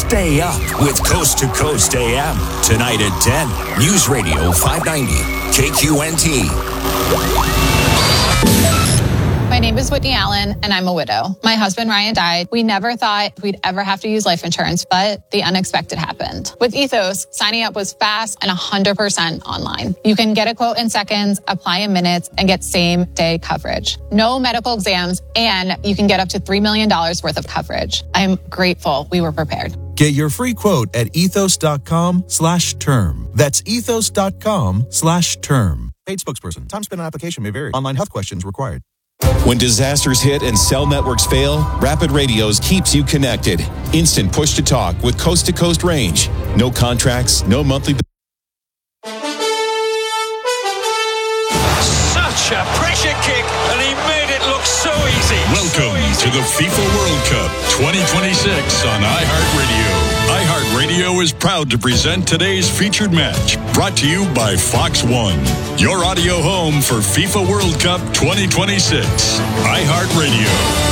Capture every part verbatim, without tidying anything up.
Stay up with Coast to Coast A M. Tonight at ten. News Radio five ninety. K Q N T. My name is Whitney Allen, and I'm a widow. My husband, Ryan, died. We never thought we'd ever have to use life insurance, but the unexpected happened. With Ethos, signing up was fast and one hundred percent online. You can get a quote in seconds, apply in minutes, and get same-day coverage. No medical exams, and you can get up to three million dollars worth of coverage. I'm grateful we were prepared. Get your free quote at ethos.com slash term. That's ethos.com slash term. Paid spokesperson. Time spent on application may vary. Online health questions required. When disasters hit and cell networks fail, Rapid Radios keeps you connected. Instant push to talk with coast to coast range. No contracts, no monthly. Such a pressure kick, and he made it look so easy. Welcome so easy. To the FIFA World Cup twenty twenty-six on iHeartRadio. iHeartRadio is proud to present today's featured match, brought to you by Fox One, your audio home for FIFA World Cup twenty twenty-six. iHeartRadio.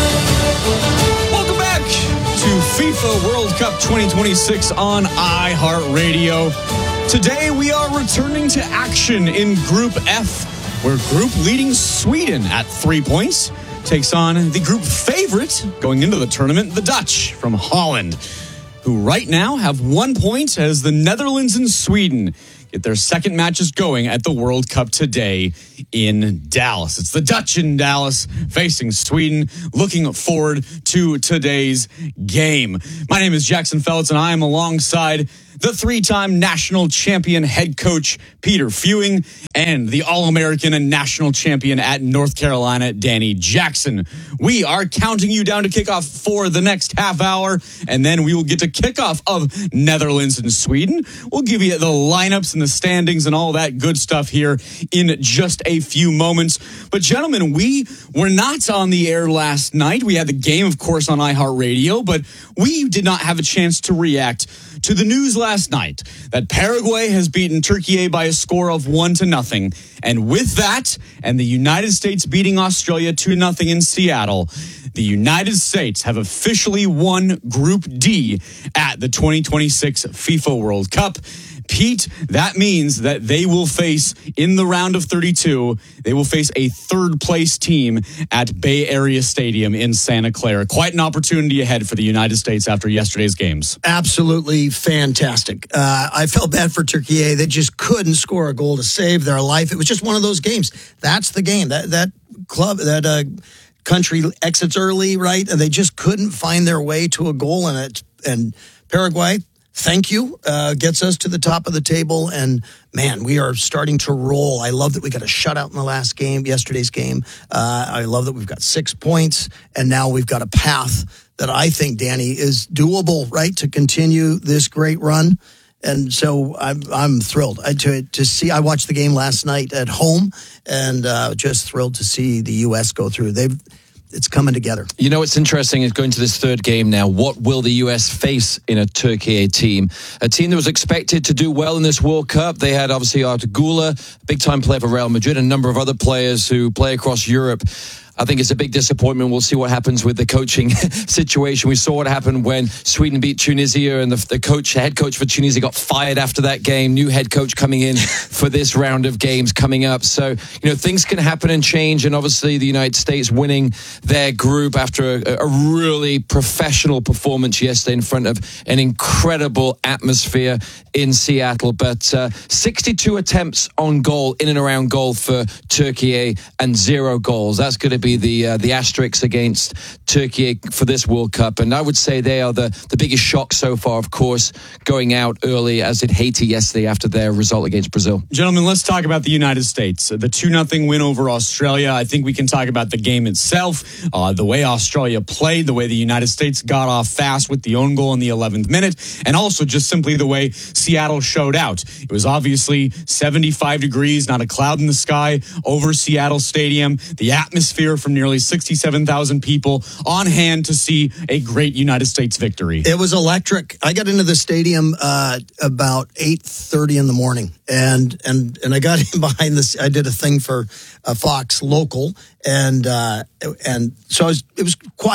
Welcome back to FIFA World Cup twenty twenty-six on iHeartRadio. Today we are returning to action in Group F, where group leading Sweden at three points takes on the group favorite going into the tournament, the Dutch from Holland, who right now have one point as the Netherlands and Sweden get their second matches going at the World Cup today in Dallas. It's the Dutch in Dallas facing Sweden. Looking forward to today's game. My name is Jackson Feltz, and I am alongside the three-time national champion head coach Peter Fewing and the All-American and national champion at North Carolina, Danny Jackson. We are counting you down to kickoff for the next half hour, and then we will get to kickoff of Netherlands and Sweden. We'll give you the lineups and the standings and all that good stuff here in just a few moments. But gentlemen, we were not on the air last night. We had the game, of course, on iHeartRadio, but we did not have a chance to react to the news last night that Paraguay has beaten Turkey by a score of one to nothing. And with that, and the United States beating Australia two nothing in Seattle, the United States have officially won Group D at the twenty twenty-six FIFA World Cup. Pete, that means that they will face, in the round of thirty-two, they will face a third-place team at Bay Area Stadium in Santa Clara. Quite an opportunity ahead for the United States after yesterday's games. Absolutely fantastic. Uh, I felt bad for Turkey. They just couldn't score a goal to save their life. It was just one of those games. That's the game. That that club, that uh, country exits early, right? And they just couldn't find their way to a goal in it. And Paraguay, thank you, uh, gets us to the top of the table. And, man, we are starting to roll. I love that we got a shutout in the last game, yesterday's game. Uh, I love that we've got six points, and now we've got a path that I think, Danny, is doable, right, to continue this great run. And so I'm I'm thrilled I, to to see. I watched the game last night at home, and uh, just thrilled to see the U S go through. They've It's coming together. You know what's interesting is going to this third game now. What will the U S face in a Turkey team? A team that was expected to do well in this World Cup. They had obviously Artur Güler, big-time player for Real Madrid, and a number of other players who play across Europe. I think it's a big disappointment. We'll see what happens with the coaching situation. We saw what happened when Sweden beat Tunisia, and the, the coach, head coach for Tunisia got fired after that game. New head coach coming in for this round of games coming up. So, you know, things can happen and change. And obviously the United States winning their group after a, a really professional performance yesterday in front of an incredible atmosphere in Seattle. But uh, sixty-two attempts on goal, in and around goal for Turkey, and zero goals. That's going to be the uh, the asterisks against Turkey for this World Cup. And I would say they are the, the biggest shock so far, of course, going out early, as did Haiti yesterday after their result against Brazil. Gentlemen, let's talk about the United States. The two nothing win over Australia. I think we can talk about the game itself, uh, the way Australia played, the way the United States got off fast with the own goal in the eleventh minute, and also just simply the way Seattle showed out. It was obviously seventy-five degrees, not a cloud in the sky over Seattle Stadium. The atmosphere from nearly sixty-seven thousand people on hand to see a great United States victory. It was electric. I got into the stadium uh, about eight thirty in the morning, and and and I got in behind this. I did a thing for uh, Fox Local, and uh, and so I was, it was quiet.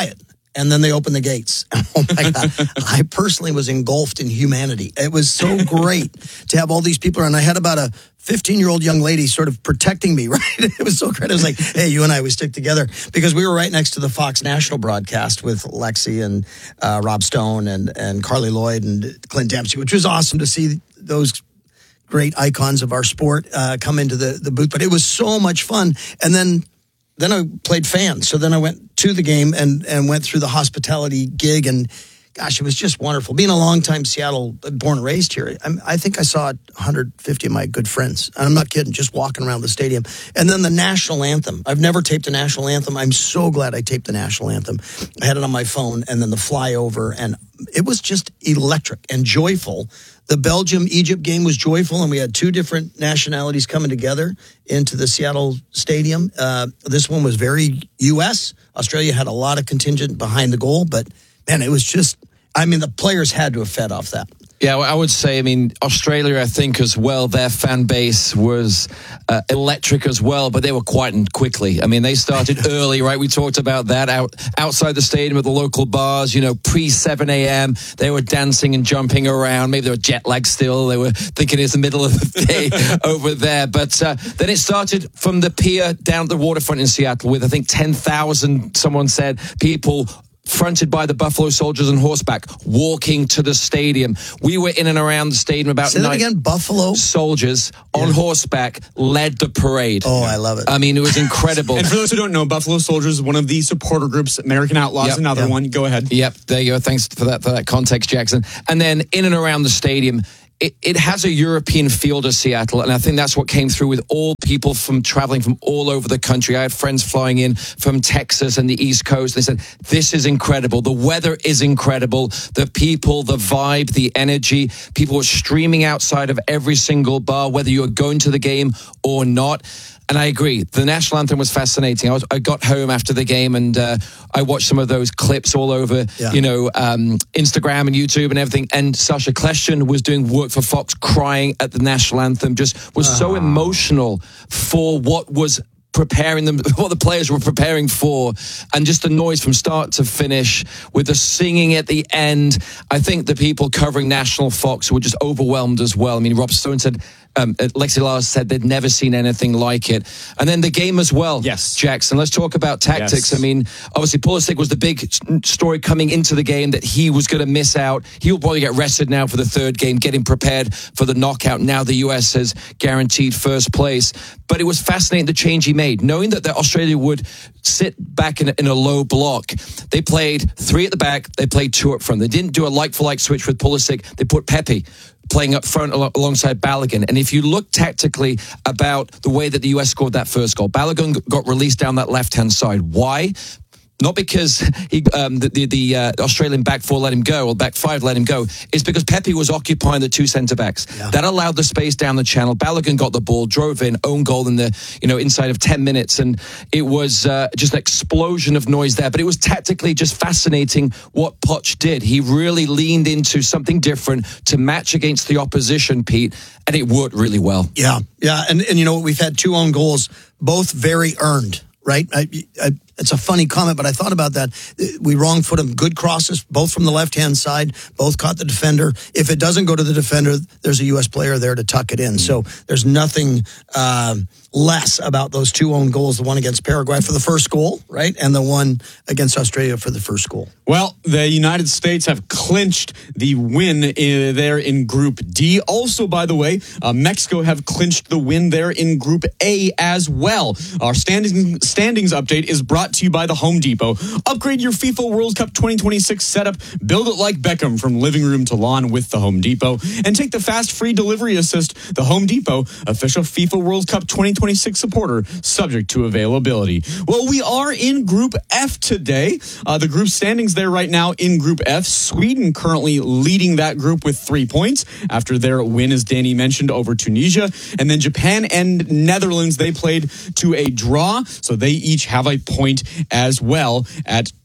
and then they opened the gates. Oh my God. I personally was engulfed in humanity. It was so great to have all these people around. I had about a fifteen-year-old young lady sort of protecting me, right? It was so great. It was like, hey, you and I, we stick together. Because we were right next to the Fox National broadcast with Lexi and uh, Rob Stone and, and Carly Lloyd and Clint Dempsey, which was awesome to see those great icons of our sport uh, come into the, the booth. But it was so much fun. And then Then I played fans. So then I went to the game and, and went through the hospitality gig. And gosh, it was just wonderful. Being a longtime Seattle, born and raised here, I, I think I saw one hundred fifty of my good friends. And I'm not kidding, just walking around the stadium. And then the national anthem. I've never taped a national anthem. I'm so glad I taped the national anthem. I had it on my phone and then the flyover. And it was just electric and joyful. The Belgium-Egypt game was joyful, and we had two different nationalities coming together into the Seattle stadium. Uh, this one was very U S. Australia had a lot of contingent behind the goal, but, man, it was just, I mean, the players had to have fed off that. Yeah, I would say, I mean, Australia, I think, as well, their fan base was uh, electric as well, but they were quietened quickly. I mean, they started early, right? We talked about that out outside the stadium at the local bars, you know, pre seven a.m. They were dancing and jumping around. Maybe they were jet lagged still. They were thinking it's the middle of the day over there. But uh, then it started from the pier down the waterfront in Seattle with, I think, ten thousand, someone said, people fronted by the Buffalo Soldiers on horseback, walking to the stadium. We were in and around the stadium about Say that nine again, Buffalo Soldiers on yeah. horseback led the parade. Oh, I love it. I mean, it was incredible. And for those who don't know, Buffalo Soldiers is one of the supporter groups. American Outlaws, yep. another yep. one. Go ahead. Yep, there you go. Thanks for that for that context, Jackson. And then in and around the stadium, It, it has a European feel to Seattle, and I think that's what came through with all people from traveling from all over the country. I had friends flying in from Texas and the East Coast. They said, this is incredible. The weather is incredible. The people, the vibe, the energy. People were streaming outside of every single bar, whether you were going to the game or not. And I agree. The national anthem was fascinating. I, was, I got home after the game and uh, I watched some of those clips all over, yeah. you know, um, Instagram and YouTube and everything. And Sasha Kleshchen was doing work for Fox, crying at the national anthem. Just was uh. so emotional for what was preparing them, what the players were preparing for, and just the noise from start to finish with the singing at the end. I think the people covering National Fox were just overwhelmed as well. I mean, Rob Stone said, um, Lexi Lars said they'd never seen anything like it. And then the game as well. Yes. Jackson, let's talk about tactics. Yes. I mean, obviously Pulisic was the big story coming into the game that he was going to miss out. He'll probably get rested now for the third game, getting prepared for the knockout. Now the U S has guaranteed first place. But it was fascinating the change he made, knowing that, that Australia would sit back in a, in a low block. They played three at the back. They played two up front. They didn't do a like-for-like switch with Pulisic. They put Pepe playing up front al- alongside Balogun. And if you look tactically about the way that the U S scored that first goal, Balogun got released down that left-hand side. Why? Not because he, um, the the, the uh, Australian back four let him go, or back five let him go. It's because Pepe was occupying the two centre backs. Yeah. That allowed the space down the channel. Balogun got the ball, drove in, own goal in the you know inside of ten minutes, and it was uh, just an explosion of noise there. But it was tactically just fascinating what Poch did. He really leaned into something different to match against the opposition, Pete, and it worked really well. Yeah, yeah, and and you know we've had two own goals, both very earned. Right? I, I, it's a funny comment, but I thought about that. We wrong foot them, good crosses, both from the left-hand side, both caught the defender. If it doesn't go to the defender, there's a U S player there to tuck it in. So there's nothing um, less about those two own goals, the one against Paraguay for the first goal, right? And the one against Australia for the first goal. Well, the United States have clinched the win in, there in Group D. Also, by the way, uh, Mexico have clinched the win there in Group A as well. Our standing, standings update is brought to you by the Home Depot. Upgrade your FIFA World Cup twenty twenty-six setup. Build it like Beckham from living room to lawn with the Home Depot. And take the fast free delivery assist. The Home Depot, official FIFA World Cup twenty twenty-six supporter, subject to availability. Well, we are in Group F today. Uh, the group standings there right now in Group F. Sweden currently leading that group with three points after their win, as Danny mentioned, over Tunisia. And then Japan and Netherlands, they played to a draw, so they each have a point as well at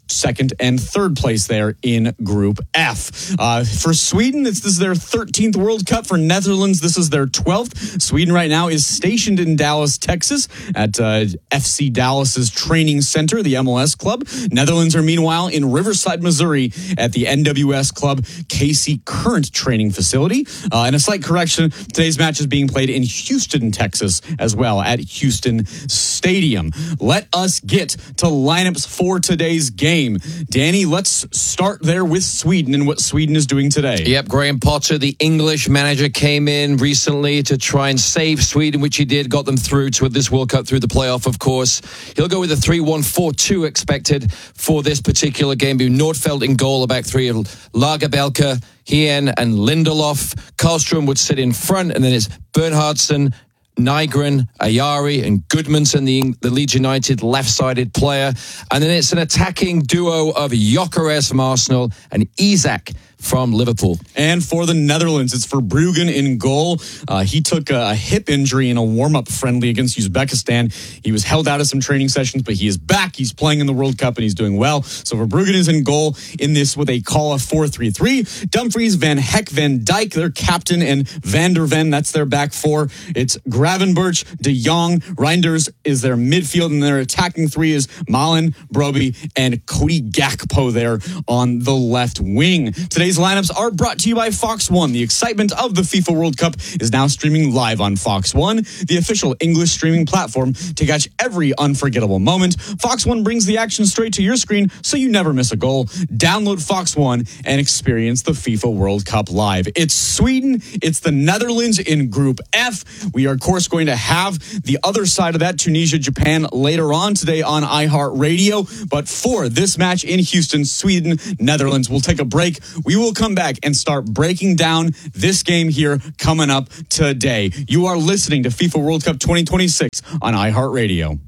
second and third place there in Group F. Uh, for Sweden, it's, this is their thirteenth World Cup. For Netherlands, this is their twelfth. Sweden right now is stationed in Dallas, Texas at uh, F C Dallas's training center, the M L S club. Netherlands are meanwhile in Riverside, Missouri at the N W S club K C Current training facility. Uh, and a slight correction, today's match is being played in Houston, Texas as well at Houston Stadium. Let us get to lineups for today's game. Danny, let's start there with Sweden and what Sweden is doing today. Yep, Graham Potter, the English manager, came in recently to try and save Sweden, which he did, got them through to this World Cup, through the playoff, of course. He'll go with a three one four two expected for this particular game. Nordfeldt in goal, a back three of Lagerbelke, Hien and Lindelof. Karlstrom would sit in front, and then it's Bernhardsson, Nygren, Ayari, and Goodmanson, the, the Leeds United left-sided player. And then it's an attacking duo of Gyökeres from Arsenal and Isak from Liverpool. And for the Netherlands, it's Verbruggen in goal. Uh, he took a, a hip injury in a warm-up friendly against Uzbekistan. He was held out of some training sessions, but he is back. He's playing in the World Cup, and he's doing well. So Verbruggen is in goal in this, what they call a four three three. Dumfries, Van Heck, Van Dijk, their captain, and Van der Ven, that's their back four. It's Gravenberch, De Jong, Reinders is their midfield, and their attacking three is Malen, Broby, and Cody Gakpo there on the left wing. Today's lineups are brought to you by Fox One. The excitement of the FIFA World Cup is now streaming live on Fox One, the official English streaming platform to catch every unforgettable moment. Fox One brings the action straight to your screen so you never miss a goal. Download Fox One and experience the FIFA World Cup live. It's Sweden, it's the Netherlands in Group F. We are, of course, going to have the other side of that, Tunisia, Japan, later on today on iHeartRadio. But for this match in Houston, Sweden, Netherlands, we'll take a break. We will come back and start breaking down this game here coming up today. You are listening to FIFA World Cup twenty twenty-six on iHeartRadio.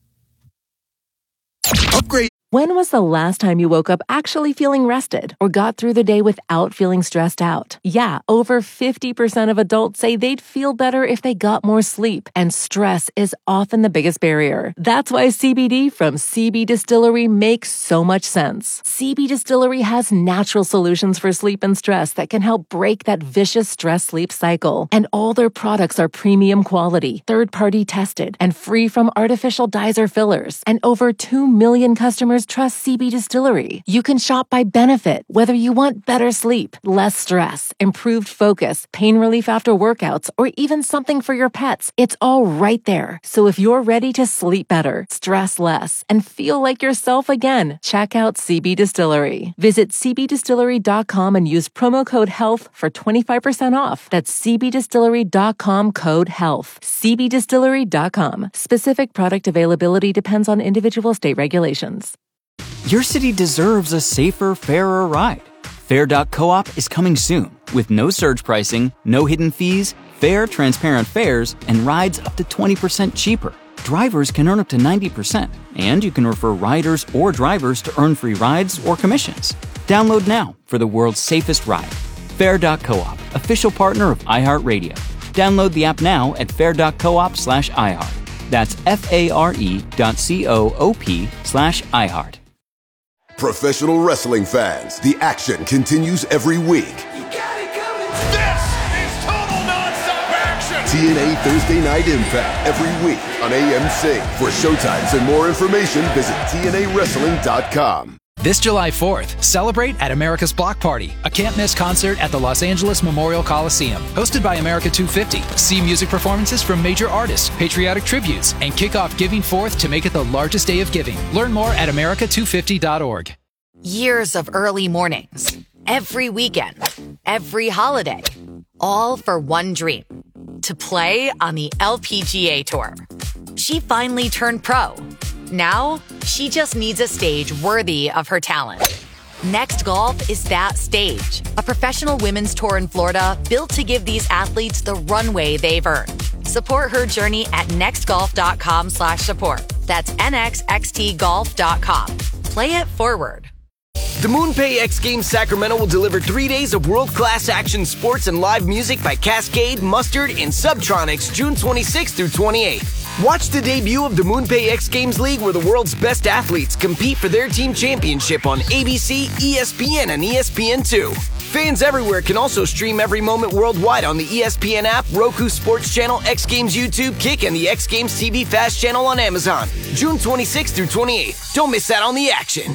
Upgrade. When was the last time you woke up actually feeling rested or got through the day without feeling stressed out? Yeah, over fifty percent of adults say they'd feel better if they got more sleep, and stress is often the biggest barrier. That's why C B D from C B Distillery makes so much sense. C B Distillery has natural solutions for sleep and stress that can help break that vicious stress-sleep cycle. And all their products are premium quality, third-party tested, and free from artificial dyes or fillers. And over two million customers trust C B Distillery. You can shop by benefit, whether you want better sleep, less stress, improved focus, pain relief after workouts, or even something for your pets. It's all right there. So if you're ready to sleep better, stress less, and feel like yourself again, check out C B Distillery. Visit c b distillery dot com and use promo code HEALTH for twenty-five percent off. That's c b distillery dot com, code HEALTH. c b distillery dot com. Specific product availability depends on individual state regulations. Your city deserves a safer, fairer ride. Fair dot coop is coming soon with no surge pricing, no hidden fees, fair, transparent fares, and rides up to twenty percent cheaper. Drivers can earn up to ninety percent, and you can refer riders or drivers to earn free rides or commissions. Download now for the world's safest ride. Fair dot coop, official partner of iHeartRadio. Download the app now at fair dot coop slash iHeart. That's F-A-R-E dot C-O-O-P slash iHeart. Professional wrestling fans, the action continues every week. You got it coming. This is total nonstop action. T N A Thursday Night Impact every week on A M C. For showtimes and more information, visit T N A wrestling dot com. This July fourth, celebrate at America's Block Party, a can't-miss concert at the Los Angeles Memorial Coliseum. Hosted by America two fifty, see music performances from major artists, patriotic tributes, and kick off Giving Fourth to make it the largest day of giving. Learn more at america two fifty dot org. Years of early mornings, every weekend, every holiday, all for one dream, to play on the L P G A Tour. She finally turned pro. Now, she just needs a stage worthy of her talent. Next Golf is that stage. A professional women's tour in Florida built to give these athletes the runway they've earned. Support her journey at nextgolf.com slash support. That's N X X T golf dot com. Play it forward. The MoonPay X Games Sacramento will deliver three days of world-class action sports and live music by Cascade, Mustard, and Subtronics June twenty-sixth through twenty-eighth. Watch the debut of the MoonPay X Games League, where the world's best athletes compete for their team championship on A B C, E S P N, and E S P N two. Fans everywhere can also stream every moment worldwide on the E S P N app, Roku Sports Channel, X Games YouTube, Kick, and the X Games T V Fast channel on Amazon. June twenty-sixth through twenty-eighth. Don't miss out on the action.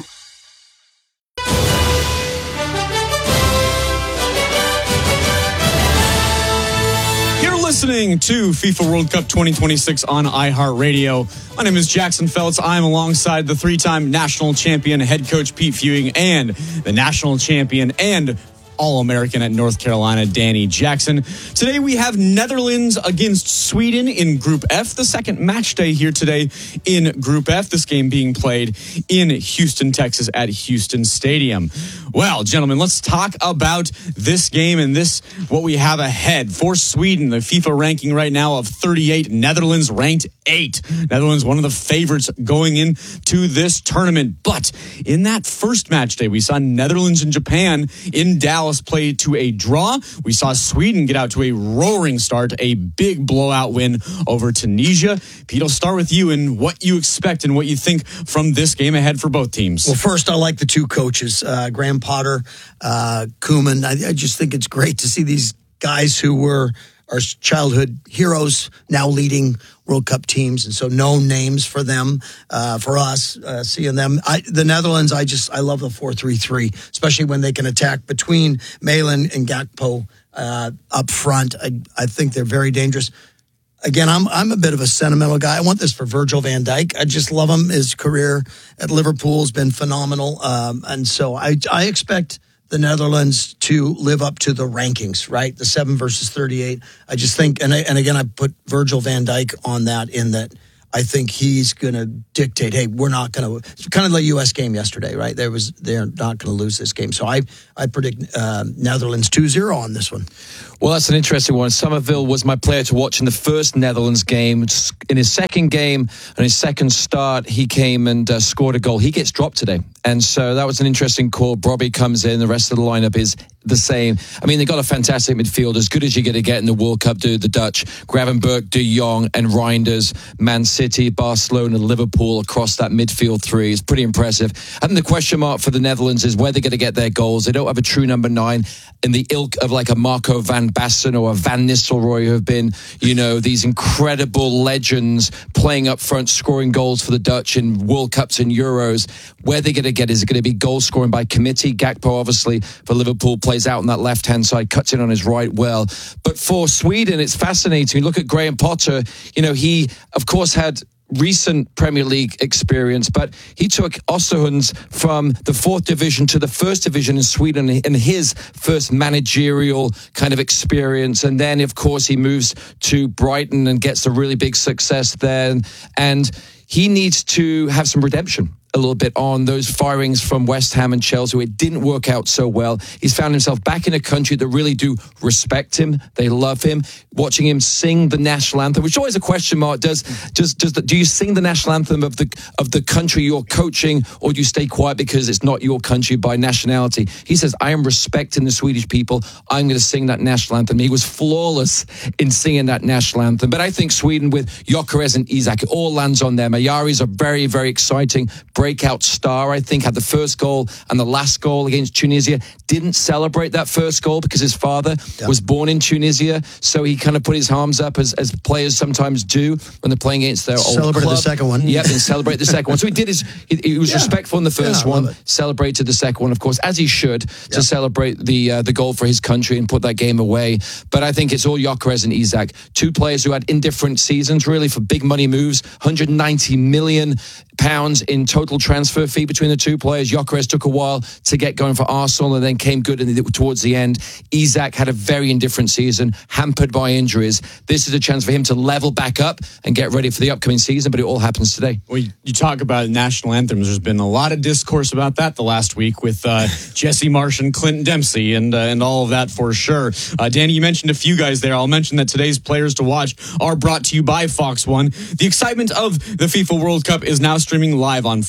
You're listening to FIFA World Cup twenty twenty-six on iHeartRadio. My name is Jackson Feltz. I'm alongside the three-time national champion head coach Pete Fewing and the national champion and All-American at North Carolina, Danny Jackson. Today we have Netherlands against Sweden in Group F, the second match day here today in Group F, this game being played in Houston, Texas at Houston Stadium. Well, gentlemen, let's talk about this game and this, what we have ahead. For Sweden, the FIFA ranking right now of thirty-eight, Netherlands ranked eight. Netherlands, one of the favorites going into this tournament. But in that first match day, we saw Netherlands and Japan in Dallas play to a draw. We saw Sweden get out to a roaring start, a big blowout win over Tunisia. Pete, I'll start with you and what you expect and what you think from this game ahead for both teams. Well, first, I like the two coaches, uh, Graham Potter, uh, Koeman. I, I just think it's great to see these guys who were our childhood heroes now leading World Cup teams, and so known names for them, uh, for us, uh, seeing them. I, the Netherlands, I just, I love the four three three, especially when they can attack between Malen and Gakpo uh, up front. I, I think they're very dangerous. Again, I'm I'm a bit of a sentimental guy. I want this for Virgil van Dijk. I just love him. His career at Liverpool has been phenomenal, um, and so I I expect the Netherlands to live up to the rankings, right? The seven versus thirty-eight. I just think, and I, and again, I put Virgil van Dijk on that in that I think he's going to dictate, hey, we're not going to, it's kind of the U S game yesterday, right? There was, they're not going to lose this game. So I, I predict uh, Netherlands two zero on this one. Well, that's an interesting one. Somerville was my player to watch in the first Netherlands game. In his second game, on his second start, he came and uh, scored a goal. He gets dropped today. And so that was an interesting call. Brobbey comes in. The rest of the lineup is the same. I mean, they got a fantastic midfield, as good as you're going to get in the World Cup, do the Dutch. Gravenberch, De Jong, and Reinders. Man City, Barcelona, Liverpool across that midfield three is pretty impressive. I think the question mark for the Netherlands is where they're going to get their goals. They don't have a true number nine in the ilk of like a Marco van Basten or a Van Nistelrooy, who have been, you know, these incredible legends playing up front, scoring goals for the Dutch in World Cups and Euros. Where they're going to get is it going to be goal scoring by committee. Gakpo, obviously, for Liverpool, plays out on that left-hand side, cuts in on his right well. But for Sweden, it's fascinating. Look at Graham Potter. You know, he, of course, had recent Premier League experience, but he took Östersunds from the fourth division to the first division in Sweden in his first managerial kind of experience. And then, of course, he moves to Brighton and gets a really big success there. And he needs to have some redemption a little bit on those firings from West Ham and Chelsea. It didn't work out so well. He's found himself back in a country that really do respect him. They love him. Watching him sing the national anthem, which is always a question mark. Does does does the, do you sing the national anthem of the of the country you're coaching, or do you stay quiet because it's not your country by nationality? He says, I am respecting the Swedish people. I'm going to sing that national anthem. He was flawless in singing that national anthem. But I think Sweden with Gyökeres and Isak, it all lands on them. Ayari's a very, very exciting breakout star, I think, had the first goal and the last goal against Tunisia. Didn't celebrate that first goal because his father yeah. was born in Tunisia, so he kind of put his arms up as, as players sometimes do when they're playing against their celebrated old club. the second one. Yep, and celebrate the second one. So he did his, he, he was yeah. respectful in the first yeah, one, celebrated the second one, of course, as he should, to yep. celebrate the uh, the goal for his country and put that game away. But I think it's all Gyökeres and Isak, two players who had indifferent seasons, really, for big money moves, one hundred ninety million pounds in total transfer fee between the two players. Gyökeres took a while to get going for Arsenal and then came good in the, towards the end. Isak had a very indifferent season, hampered by injuries. This is a chance for him to level back up and get ready for the upcoming season, but it all happens today. Well, you talk about national anthems. There's been a lot of discourse about that the last week with uh, Jesse Marsh and Clinton Dempsey and uh, and all of that for sure. Uh, Danny, you mentioned a few guys there. I'll mention that today's players to watch are brought to you by Fox One. The excitement of the FIFA World Cup is now streaming live on Fox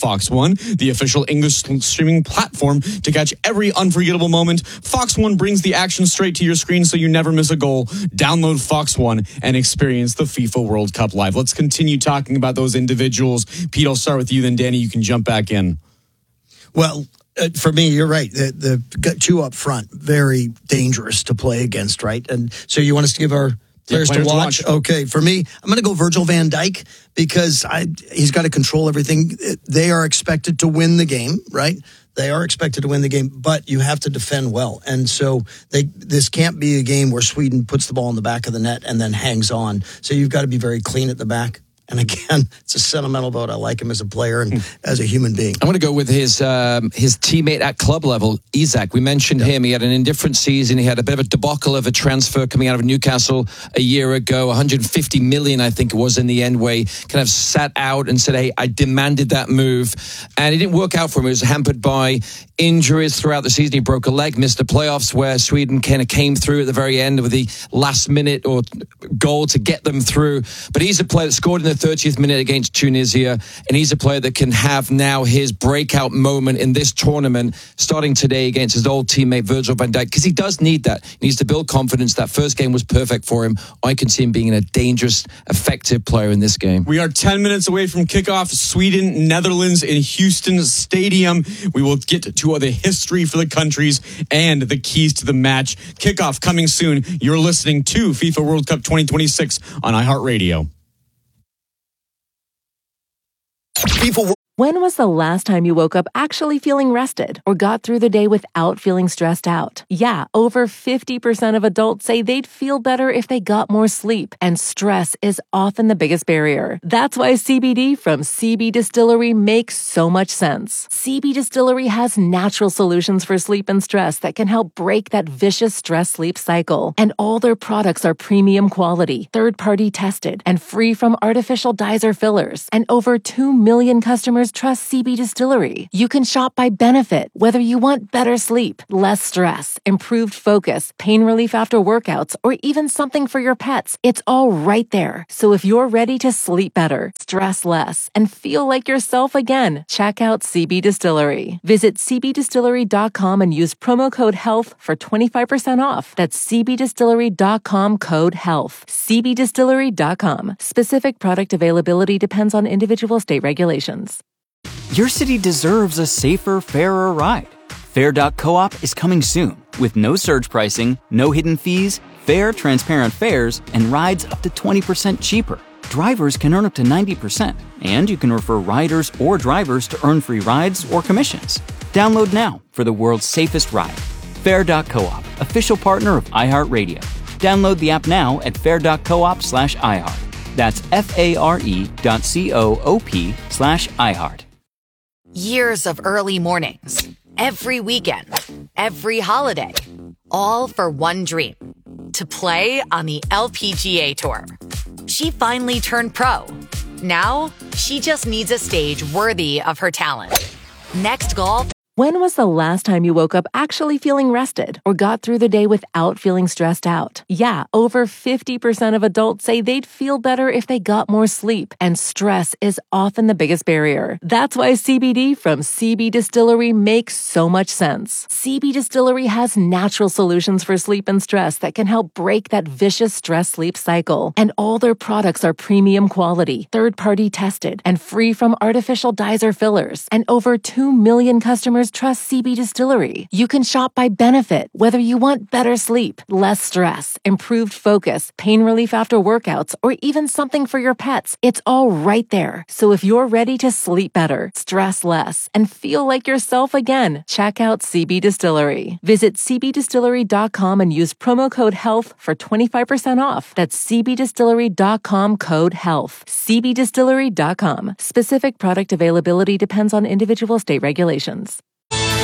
Fox One, the official English streaming platform to catch every unforgettable moment. Fox One brings the action straight to your screen so you never miss a goal. Download Fox One and experience the FIFA World Cup live. Let's continue talking about those individuals. Pete, I'll start with you, then Danny, you can jump back in. Well, Uh, for me, you're right. The, the two up front, very dangerous to play against, right? And so you want us to give our players, yeah, players to, watch? to watch? Okay, for me, I'm going to go Virgil van Dijk because I, he's got to control everything. They are expected to win the game, right? They are expected to win the game, but you have to defend well. And so they, this can't be a game where Sweden puts the ball in the back of the net and then hangs on. So you've got to be very clean at the back. And again, it's a sentimental vote. I like him as a player and as a human being. I'm going to go with his um, his teammate at club level, Isak. We mentioned yep. him. He had an indifferent season. He had a bit of a debacle of a transfer coming out of Newcastle a year ago. one hundred fifty million, I think it was in the end, where he kind of sat out and said, hey, I demanded that move. And it didn't work out for him. It was hampered by injuries throughout the season. He broke a leg, missed the playoffs where Sweden kind of came through at the very end with the last minute or goal to get them through. But he's a player that scored in the thirtieth minute against Tunisia, and he's a player that can have now his breakout moment in this tournament starting today against his old teammate Virgil van Dijk, because he does need that. He needs to build confidence. That first game was perfect for him. I can see him being a dangerous, effective player in this game. We are ten minutes away from kickoff. Sweden, Netherlands in Houston Stadium. We will get to the history for the countries and the keys to the match. Kickoff coming soon. You're listening to FIFA World Cup twenty twenty-six on iHeartRadio. FIFA. When was the last time you woke up actually feeling rested or got through the day without feeling stressed out? Yeah, over fifty percent of adults say they'd feel better if they got more sleep, and stress is often the biggest barrier. That's why C B D from C B Distillery makes so much sense. C B Distillery has natural solutions for sleep and stress that can help break that vicious stress-sleep cycle. And all their products are premium quality, third-party tested, and free from artificial dyes or fillers. And over two million customers trust C B Distillery. You can shop by benefit, whether you want better sleep, less stress, improved focus, pain relief after workouts, or even something for your pets. It's all right there. So if you're ready to sleep better, stress less, and feel like yourself again, check out C B Distillery. Visit c b distillery dot com and use promo code HEALTH for twenty-five percent off. That's c b distillery dot com code HEALTH. c b distillery dot com. Specific product availability depends on individual state regulations. Your city deserves a safer, fairer ride. Fair dot coop is coming soon with no surge pricing, no hidden fees, fair, transparent fares, and rides up to twenty percent cheaper. Drivers can earn up to ninety percent, and you can refer riders or drivers to earn free rides or commissions. Download now for the world's safest ride. Fair dot coop, official partner of iHeartRadio. Download the app now at fair dot coop slash iHeart. That's F-A-R-E dot C-O-O-P slash iHeart. Years of early mornings, every weekend, every holiday, all for one dream, to play on the L P G A Tour. She finally turned pro. Now, she just needs a stage worthy of her talent. Next Golf. When was the last time you woke up actually feeling rested or got through the day without feeling stressed out? Yeah, over fifty percent of adults say they'd feel better if they got more sleep, and stress is often the biggest barrier. That's why C B D from C B Distillery makes so much sense. C B Distillery has natural solutions for sleep and stress that can help break that vicious stress-sleep cycle. And all their products are premium quality, third-party tested, and free from artificial dyes or fillers. And over two million customers trust C B Distillery. You can shop by benefit, whether you want better sleep, less stress, improved focus, pain relief after workouts, or even something for your pets. It's all right there. So if you're ready to sleep better, stress less, and feel like yourself again, check out C B Distillery. Visit c b distillery dot com and use promo code HEALTH for twenty-five percent off. That's c b distillery dot com code HEALTH. c b distillery dot com. Specific product availability depends on individual state regulations. You're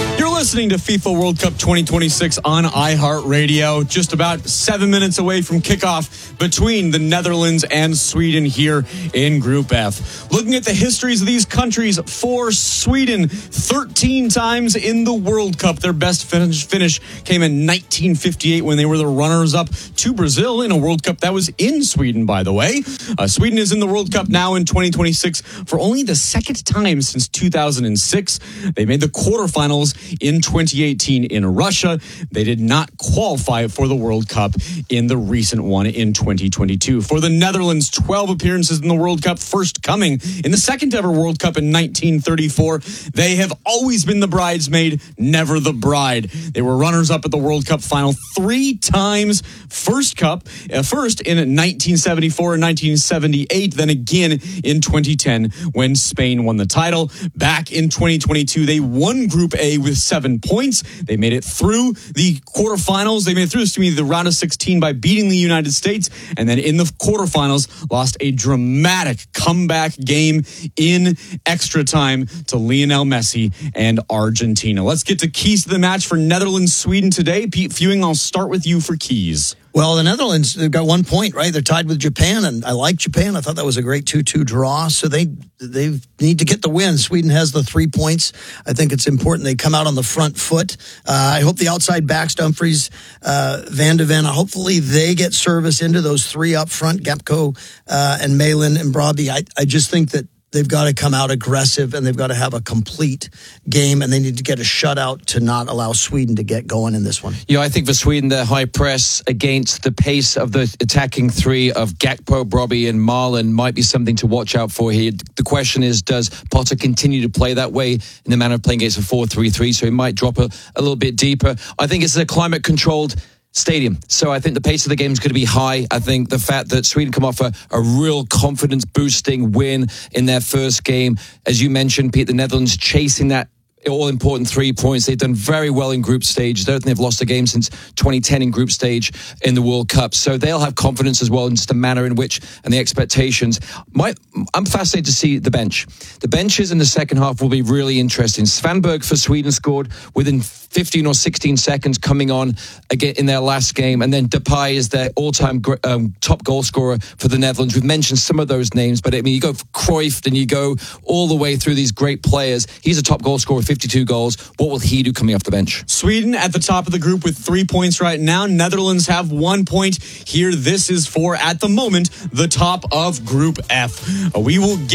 listening to FIFA World Cup twenty twenty-six on iHeartRadio. Just about seven minutes away from kickoff between the Netherlands and Sweden here in Group F. Looking at the histories of these countries, for Sweden, thirteen times in the World Cup. Their best finish, finish came in nineteen fifty-eight when they were the runners-up to Brazil in a World Cup that was in Sweden, by the way. Uh, Sweden is in the World Cup now in twenty twenty-six for only the second time since two thousand six. They made the quarterfinals in twenty eighteen in Russia. They did not qualify for the World Cup in the recent one in twenty twenty-two. For the Netherlands, twelve appearances in the World Cup, first coming in the second ever World Cup in nineteen thirty-four. They have always been the bridesmaid, never the bride. They were runners-up at the World Cup final three times. First cup, uh, first in nineteen seventy-four and nineteen seventy-eight, then again in twenty ten when Spain won the title. Back in twenty twenty-two, they won Group A with seven points. They made it through the quarterfinals. They made it through, excuse me, the round of sixteen by beating the United States. And then in the quarterfinals, lost a dramatic comeback game in extra time to Lionel Messi and Argentina. Let's get to keys to the match for Netherlands-Sweden today. Pete Fewing, I'll start with you for keys. Well, the Netherlands, they've got one point, right? They're tied with Japan, and I like Japan. I thought that was a great two two draw, so they they need to get the win. Sweden has the three points. I think it's important they come out on the front foot. Uh, I hope the outside backs, Dumfries, uh, Van de Ven, hopefully they get service into those three up front, Gapco uh, and Malin and Brabi. I, I just think that they've got to come out aggressive, and they've got to have a complete game, and they need to get a shutout to not allow Sweden to get going in this one. Yeah, I think for Sweden, the high press against the pace of the attacking three of Gakpo, Brabi, and Marlon might be something to watch out for here. The question is, does Potter continue to play that way in the manner of playing against a four three three? So he might drop a, a little bit deeper. I think it's a climate-controlled stadium. So I think the pace of the game is going to be high. I think the fact that Sweden come off a, a real confidence-boosting win in their first game. As you mentioned, Pete, the Netherlands chasing that all-important three points. They've done very well in group stage. I don't think they've lost a game since twenty ten in group stage in the World Cup. So they'll have confidence as well in just the manner in which and the expectations. My, I'm fascinated to see the bench. The benches in the second half will be really interesting. Svanberg for Sweden scored within fifteen or sixteen seconds coming on again in their last game. And then Depay is their all-time um, top goal scorer for the Netherlands. We've mentioned some of those names, but I mean, you go for Cruyff and you go all the way through these great players. He's a top goal scorer, fifty-two goals. What will he do coming off the bench? Sweden at the top of the group with three points right now. Netherlands have one point here. This is for, at the moment, the top of Group F. We will get